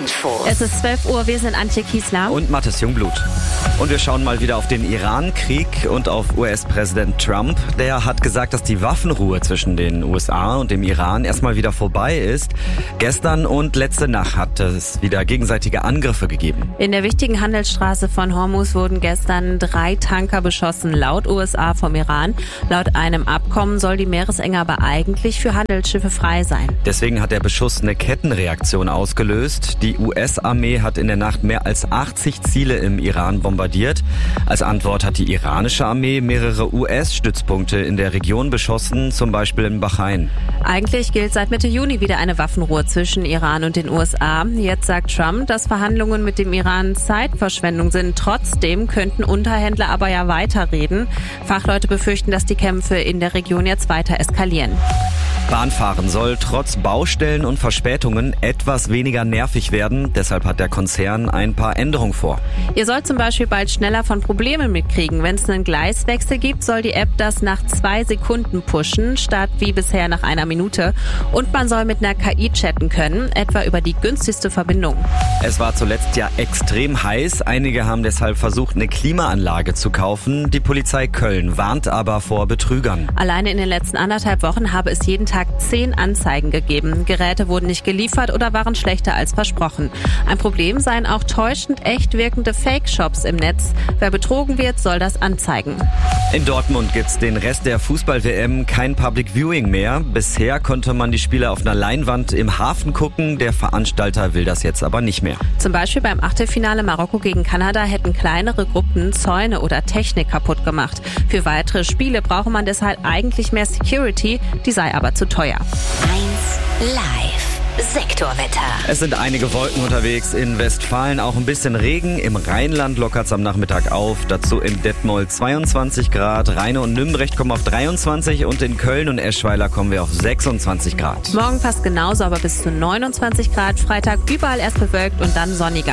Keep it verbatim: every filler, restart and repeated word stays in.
Info. Es ist zwölf Uhr, wir sind Antje Kiesler und Mathis Jungblut. Und wir schauen mal wieder auf den Iran-Krieg und auf U S-Präsident Trump. Der hat gesagt, dass die Waffenruhe zwischen den U S A und dem Iran erstmal wieder vorbei ist. Gestern und letzte Nacht hat es wieder gegenseitige Angriffe gegeben. In der wichtigen Handelsstraße von Hormuz wurden gestern drei Tanker beschossen, laut U S A vom Iran. Laut einem Abkommen soll die Meeresenge aber eigentlich für Handelsschiffe frei sein. Deswegen hat der Beschuss eine Kettenreaktion ausgelöst. Die U S-Armee hat in der Nacht mehr als achtzig Ziele im Iran bombardiert. Als Antwort hat die iranische Armee mehrere U S-Stützpunkte in der Region beschossen, zum Beispiel in Bahrain. Eigentlich gilt seit Mitte Juni wieder eine Waffenruhe zwischen Iran und den U S A. Jetzt sagt Trump, dass Verhandlungen mit dem Iran Zeitverschwendung sind. Trotzdem könnten Unterhändler aber ja weiterreden. Fachleute befürchten, dass die Kämpfe in der Region jetzt weiter eskalieren. Bahnfahren soll trotz Baustellen und Verspätungen etwas weniger nervig werden. Deshalb hat der Konzern ein paar Änderungen vor. Ihr sollt zum Beispiel bald schneller von Problemen mitkriegen. Wenn es einen Gleiswechsel gibt, soll die App das nach zwei Sekunden pushen, statt wie bisher nach einer Minute. Und man soll mit einer K I chatten können, etwa über die günstigste Verbindung. Es war zuletzt ja extrem heiß. Einige haben deshalb versucht, eine Klimaanlage zu kaufen. Die Polizei Köln warnt aber vor Betrügern. Alleine in den letzten anderthalb Wochen habe es jeden Tag zehn Anzeigen gegeben. Geräte wurden nicht geliefert oder waren schlechter als versprochen. Ein Problem seien auch täuschend echt wirkende Fake-Shops im Netz. Wer betrogen wird, soll das anzeigen. In Dortmund gibt's den Rest der Fußball-W M kein Public Viewing mehr. Bisher konnte man die Spiele auf einer Leinwand im Hafen gucken. Der Veranstalter will das jetzt aber nicht mehr. Zum Beispiel beim Achtelfinale Marokko gegen Kanada hätten kleinere Gruppen Zäune oder Technik kaputt gemacht. Für weitere Spiele brauche man deshalb eigentlich mehr Security, die sei aber zu teuer. eins Live. Sektorwetter. Es sind einige Wolken unterwegs in Westfalen, auch ein bisschen Regen. Im Rheinland lockert's am Nachmittag auf. Dazu in Detmold zweiundzwanzig Grad, Rheine und Nümbrecht kommen auf dreiundzwanzig und in Köln und Eschweiler kommen wir auf sechsundzwanzig Grad. Morgen fast genauso, aber bis zu neunundzwanzig Grad. Freitag überall erst bewölkt und dann sonniger.